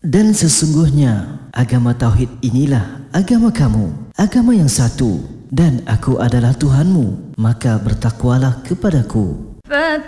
Dan sesungguhnya agama tauhid inilah agama kamu, agama yang satu, dan aku adalah Tuhanmu, maka bertakwalah kepadaku.